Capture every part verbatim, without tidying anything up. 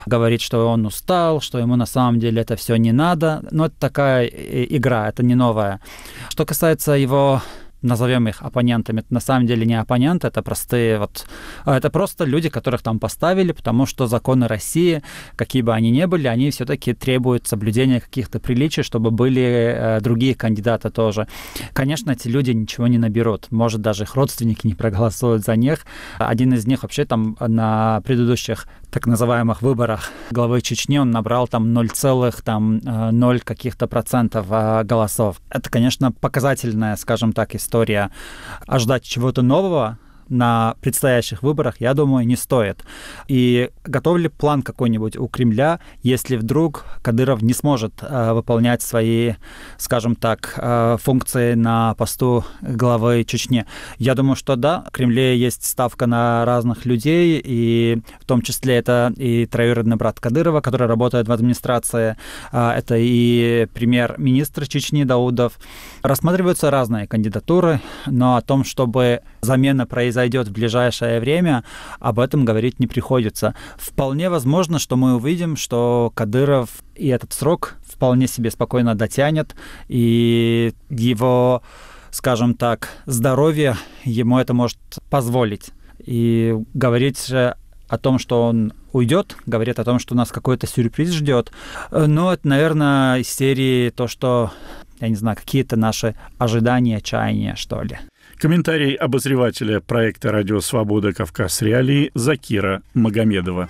говорит, что он устал, что ему на самом деле это все не надо. Но это такая игра, это не новая. Что касается его, назовем их оппонентами, это на самом деле не оппоненты, это простые вот, это просто люди, которых там поставили, потому что законы России, какие бы они ни были, они все-таки требуют соблюдения каких-то приличий, чтобы были э, другие кандидаты тоже. Конечно, эти люди ничего не наберут, может, даже их родственники не проголосуют за них. Один из них вообще там на предыдущих так называемых выборах главы Чечни он набрал там ноль целых ноль каких-то процентов голосов. Это, конечно, показательная, скажем так, история. А ждать чего-то нового на предстоящих выборах, я думаю, не стоит. И готов ли план какой-нибудь у Кремля, если вдруг Кадыров не сможет э, выполнять свои, скажем так, э, функции на посту главы Чечни? Я думаю, что да, в Кремле есть ставка на разных людей, и в том числе это и троюродный брат Кадырова, который работает в администрации, э, это и премьер-министр Чечни Даудов. Рассматриваются разные кандидатуры, но о том, чтобы замена произойдет в ближайшее время, об этом говорить не приходится. Вполне возможно, что мы увидим, что Кадыров и этот срок вполне себе спокойно дотянет, и его, скажем так, здоровье ему это может позволить. И говорить же о том, что он уйдет, говорит о том, что нас какой-то сюрприз ждет. Но это, наверное, из серии то, что, я не знаю, какие-то наши ожидания, чаяния, что ли. Комментарий обозревателя проекта «Радио Свобода. Кавказ. Реалии» Закира Магомедова.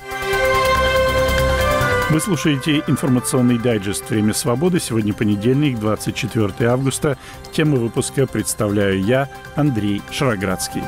Вы слушаете информационный дайджест «Время свободы». Сегодня понедельник, двадцать четвёртое августа. Тему выпуска представляю я, Андрей Шароградский.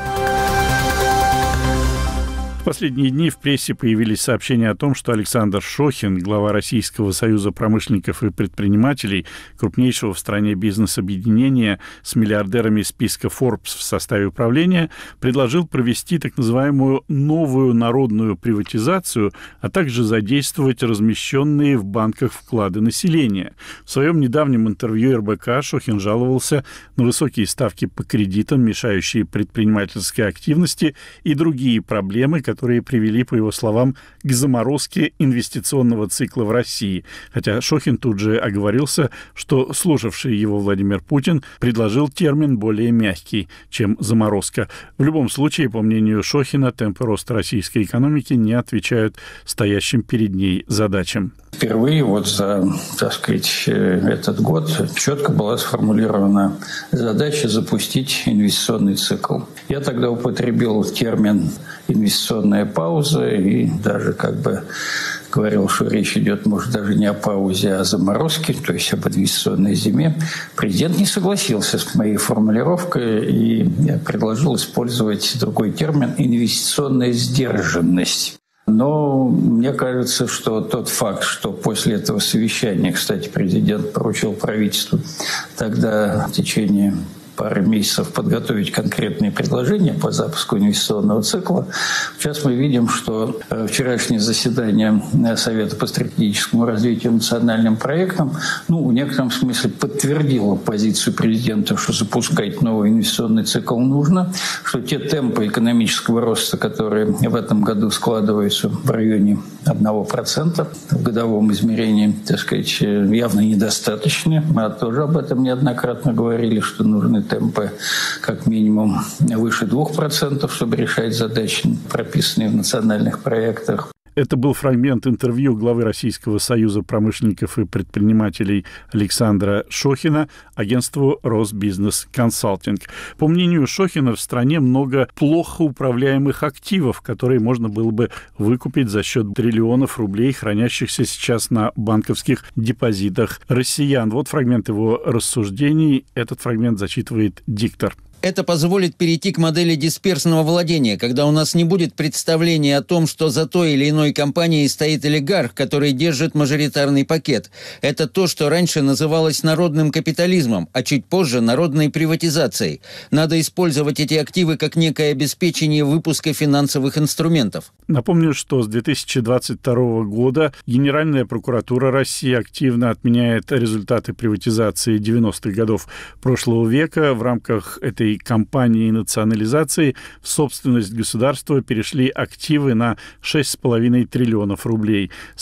В последние дни в прессе появились сообщения о том, что Александр Шохин, глава Российского союза промышленников и предпринимателей, крупнейшего в стране бизнес-объединения с миллиардерами из списка Forbes в составе управления, предложил провести так называемую новую народную приватизацию, а также задействовать размещенные в банках вклады населения. В своем недавнем интервью эр бэ ка Шохин жаловался на высокие ставки по кредитам, мешающие предпринимательской активности, и другие проблемы, которые которые привели, по его словам, к заморозке инвестиционного цикла в России. Хотя Шохин тут же оговорился, что слушавший его Владимир Путин предложил термин более мягкий, чем заморозка. В любом случае, по мнению Шохина, темпы роста российской экономики не отвечают стоящим перед ней задачам. Впервые вот за, так сказать, этот год четко была сформулирована задача запустить инвестиционный цикл. Я тогда употребил термин «инвестиционная пауза» и даже как бы говорил, что речь идет, может, даже не о паузе, а о заморозке, то есть об инвестиционной зиме. Президент не согласился с моей формулировкой и предложил использовать другой термин «инвестиционная сдержанность». Но мне кажется, что тот факт, что после этого совещания, кстати, президент поручил правительству тогда в течение пары месяцев подготовить конкретные предложения по запуску инвестиционного цикла. Сейчас мы видим, что вчерашнее заседание Совета по стратегическому развитию национальным проектам, ну, в некотором смысле подтвердило позицию президента, что запускать новый инвестиционный цикл нужно, что те темпы экономического роста, которые в этом году складываются в районе одного процента в годовом измерении, так сказать, явно недостаточны. Мы тоже об этом неоднократно говорили, что нужны темпы как минимум выше двух процентов, чтобы решать задачи, прописанные в национальных проектах. Это был фрагмент интервью главы Российского союза промышленников и предпринимателей Александра Шохина агентству «Росбизнес Консалтинг». По мнению Шохина, в стране много плохо управляемых активов, которые можно было бы выкупить за счет триллионов рублей, хранящихся сейчас на банковских депозитах россиян. Вот фрагмент его рассуждений. Этот фрагмент зачитывает диктор. Это позволит перейти к модели дисперсного владения, когда у нас не будет представления о том, что за той или иной компанией стоит олигарх, который держит мажоритарный пакет. Это то, что раньше называлось народным капитализмом, а чуть позже народной приватизацией. Надо использовать эти активы как некое обеспечение выпуска финансовых инструментов. Напомню, что с две тысячи двадцать второго года Генеральная прокуратура России активно отменяет результаты приватизации девяностых годов прошлого века. В рамках этой кампании национализации в собственность государства перешли активы на шесть с половиной триллионов рублей.